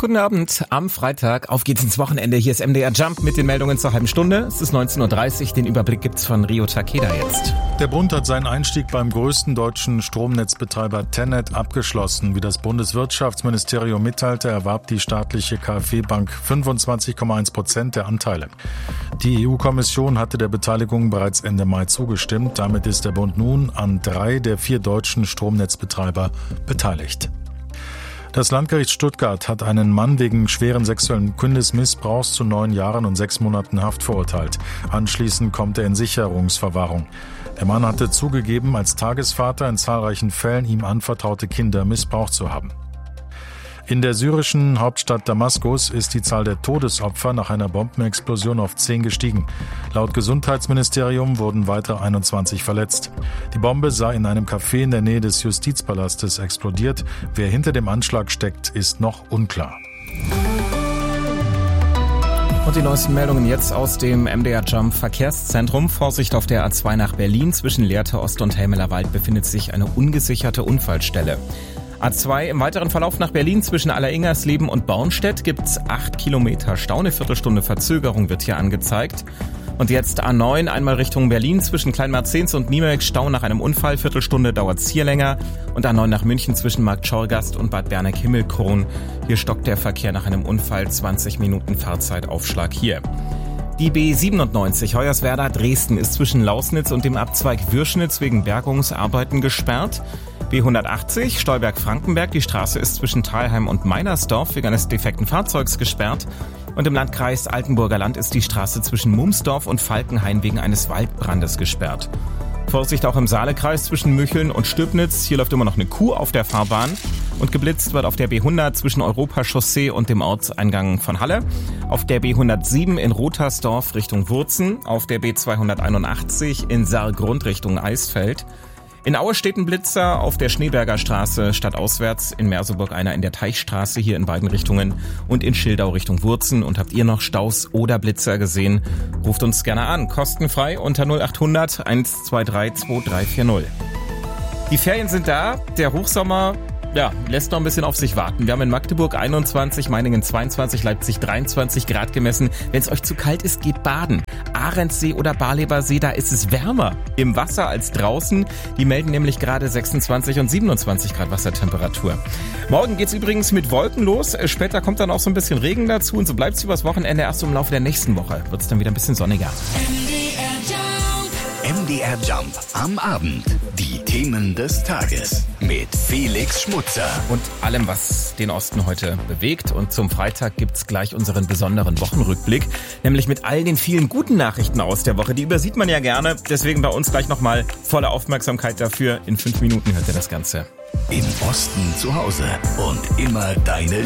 Guten Abend am Freitag. Auf geht's ins Wochenende. Hier ist MDR Jump mit den Meldungen zur halben Stunde. Es ist 19.30 Uhr. Den Überblick gibt's von Rio Takeda jetzt. Der Bund hat seinen Einstieg beim größten deutschen Stromnetzbetreiber TenneT abgeschlossen. Wie das Bundeswirtschaftsministerium mitteilte, erwarb die staatliche KfW-Bank 25,1% der Anteile. Die EU-Kommission hatte der Beteiligung bereits Ende Mai zugestimmt. Damit ist der Bund nun an 3 der 4 deutschen Stromnetzbetreiber beteiligt. Das Landgericht Stuttgart hat einen Mann wegen schweren sexuellen Kindesmissbrauchs zu 9 Jahren und 6 Monaten Haft verurteilt. Anschließend kommt er in Sicherungsverwahrung. Der Mann hatte zugegeben, als Tagesvater in zahlreichen Fällen ihm anvertraute Kinder missbraucht zu haben. In der syrischen Hauptstadt Damaskus ist die Zahl der Todesopfer nach einer Bombenexplosion auf 10 gestiegen. Laut Gesundheitsministerium wurden weitere 21 verletzt. Die Bombe sei in einem Café in der Nähe des Justizpalastes explodiert. Wer hinter dem Anschlag steckt, ist noch unklar. Und die neuesten Meldungen jetzt aus dem MDR Jump Verkehrszentrum. Vorsicht auf der A2 nach Berlin. Zwischen Lehrte Ost und Helmelerwald befindet sich eine ungesicherte Unfallstelle. A2 im weiteren Verlauf nach Berlin zwischen Alleringers-Leben und Bornstedt gibt's 8 Kilometer Stau. Eine Viertelstunde Verzögerung wird hier angezeigt. Und jetzt A9 einmal Richtung Berlin zwischen Kleinmerzens und Niemelk. Stau nach einem Unfall. Viertelstunde dauert's hier länger. Und A9 nach München zwischen Marktschorgast und Bad Berneck-Himmelkron. Hier stockt der Verkehr nach einem Unfall. 20 Minuten Fahrzeitaufschlag hier. Die B97 Hoyerswerda-Dresden ist zwischen Lausnitz und dem Abzweig Würschnitz wegen Bergungsarbeiten gesperrt. B180 Stolberg-Frankenberg, die Straße ist zwischen Thalheim und Meinersdorf wegen eines defekten Fahrzeugs gesperrt. Und im Landkreis Altenburger Land ist die Straße zwischen Mumsdorf und Falkenhain wegen eines Waldbrandes gesperrt. Vorsicht auch im Saalekreis zwischen Mücheln und Stübnitz. Hier läuft immer noch eine Kuh auf der Fahrbahn. Und geblitzt wird auf der B100 zwischen Europachaussee und dem Ortseingang von Halle. Auf der B107 in Rotersdorf Richtung Wurzen. Auf der B281 in Saargrund Richtung Eisfeld. In Aue steht ein Blitzer auf der Schneeberger Straße stadtauswärts, in Merseburg einer in der Teichstraße hier in beiden Richtungen und in Schildau Richtung Wurzen. Und habt ihr noch Staus oder Blitzer gesehen? Ruft uns gerne an, kostenfrei unter 0800 123 2340. Die Ferien sind da, der Hochsommer lässt noch ein bisschen auf sich warten. Wir haben in Magdeburg 21, Meiningen 22, Leipzig 23 Grad gemessen. Wenn es euch zu kalt ist, geht baden. Ahrensee oder Barlebersee, da ist es wärmer im Wasser als draußen. Die melden nämlich gerade 26 und 27 Grad Wassertemperatur. Morgen geht's übrigens mit Wolken los. Später kommt dann auch so ein bisschen Regen dazu und so bleibt's übers Wochenende. Erst im Laufe der nächsten Woche wird's dann wieder ein bisschen sonniger. MDR Jump am Abend. Die Themen des Tages mit Felix Schmutzer. Und allem, was den Osten heute bewegt. Und zum Freitag gibt's gleich unseren besonderen Wochenrückblick. Nämlich mit all den vielen guten Nachrichten aus der Woche. Die übersieht man ja gerne. Deswegen bei uns gleich nochmal volle Aufmerksamkeit dafür. In 5 Minuten hört ihr das Ganze. Im Osten zu Hause und immer deine